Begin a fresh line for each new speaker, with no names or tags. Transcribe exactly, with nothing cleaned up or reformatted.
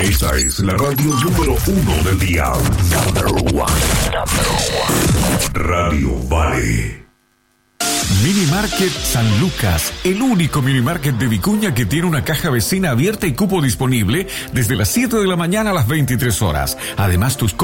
Esta es la radio número uno del día. Number one. Number one. Radio Vale.
Mini Market San Lucas, el único mini market de Vicuña que tiene una caja vecina abierta y cupo disponible desde las siete de la mañana a las veintitrés horas. Además, tus